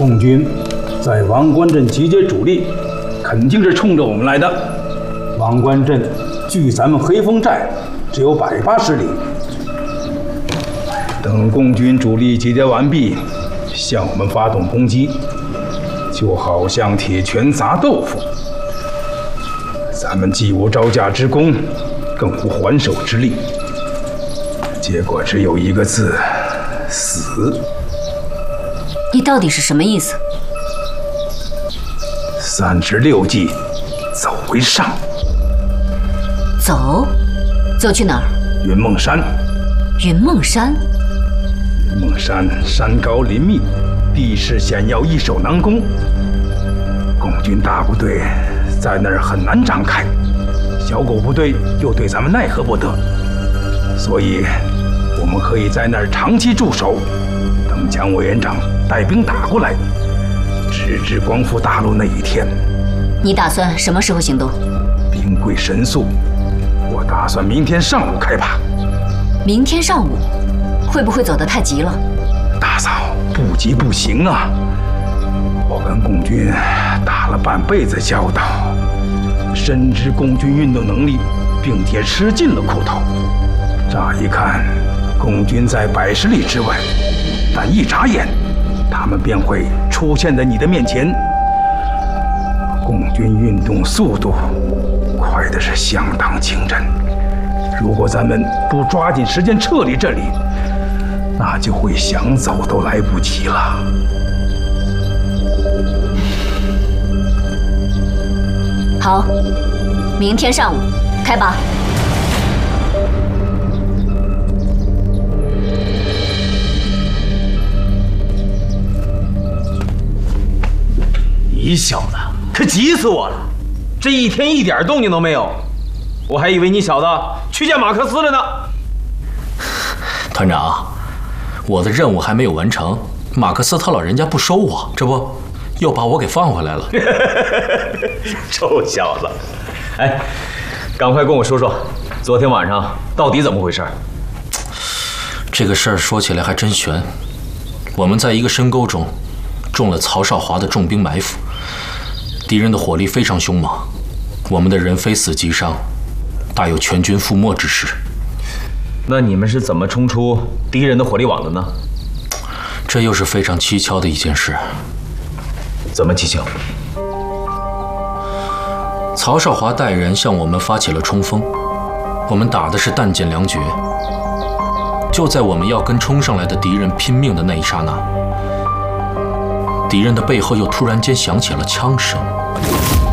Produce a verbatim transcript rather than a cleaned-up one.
共军在王官镇集结主力，肯定是冲着我们来的。王官镇距咱们黑风寨只有百八十里。等共军主力集结完毕，向我们发动攻击，就好像铁拳砸豆腐。咱们既无招架之功，更无还手之力，结果只有一个字：死。 你到底是什么意思？ 三十六计，走为上。 走？走去哪儿？ 云梦山。 云梦山。 云梦山山高林密，地势险要，易守难攻。共军大部队在那儿很难展开，小狗部队又对咱们奈何不得，所以我们可以在那儿长期驻守，等蒋委员长带兵打过来，直至光复大陆那一天。 你打算什么时候行动？ 兵贵神速，我打算明天上午开拔。 明天上午？会不会走得太急了？ 大嫂，不急不行啊！我跟共军打了半辈子交道，深知共军运动能力，并且吃尽了苦头。乍一看，共军在百十里之外，但一眨眼，他们便会出现在你的面前。共军运动速度快的是相当惊人，如果咱们不抓紧时间撤离这里，那就会想走都来不及了。 好，明天上午开拔。 你小子可急死我了！这一天一点动静都没有，我还以为你小子去见马克思了呢。 团长，我的任务还没有完成，马克思他老人家不收我，这不又把我给放回来了。 臭小子！哎，赶快跟我说说，昨天晚上到底怎么回事？ 这个事儿说起来还真悬。我们在一个深沟中中了曹少华的重兵埋伏，敌人的火力非常凶猛，我们的人非死即伤，大有全军覆没之势。 那你们是怎么冲出敌人的火力网的呢？ 这又是非常蹊跷的一件事。 怎么蹊跷？ 曹少华带人向我们发起了冲锋，我们打的是弹尽粮绝。就在我们要跟冲上来的敌人拼命的那一刹那，敌人的背后又突然间响起了枪声。